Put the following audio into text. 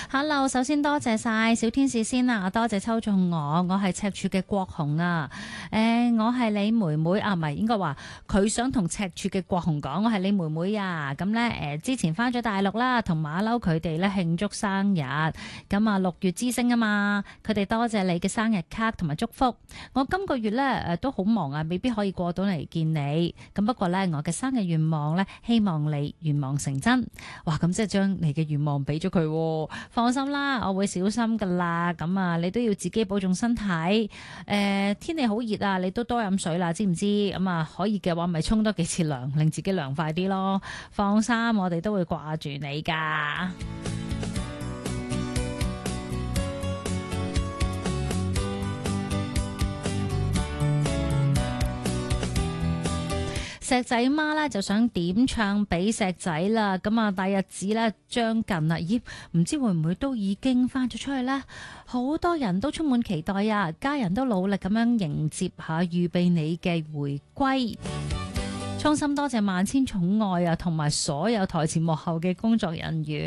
Hello，首先多謝晒小天使先啦，多謝抽中我係赤柱嘅國雄啊。我係你妹妹啊，唔係應該話佢想同赤柱嘅國雄講，我係你妹妹啊。咁咧之前翻咗大陸啦，同馬騮佢哋咧慶祝生日。咁啊6月之星啊嘛，佢哋多謝你嘅生日卡同埋祝福。我今個月咧都好忙啊，未必可以過到嚟見你。咁不過咧，我嘅生日願望咧，希望你願望成真。哇，咁即係將你嘅願望俾咗佢。放心啦，我會小心噶啦。咁啊，你都要自己保重身體。天氣好熱啊，你都多飲水啦，知唔知？咁啊，可以嘅話咪沖多幾次涼，令自己涼快啲咯。放心，我哋都會掛住你噶。石仔媽咧就想點唱俾石仔啦，咁啊大日子咧將近啦，咦唔知會唔會都已經翻咗出去呢？好多人都充滿期待啊，家人都努力咁樣迎接下，預備你嘅回歸。衷心多謝萬千寵愛啊，同埋所有台前幕後嘅工作人員。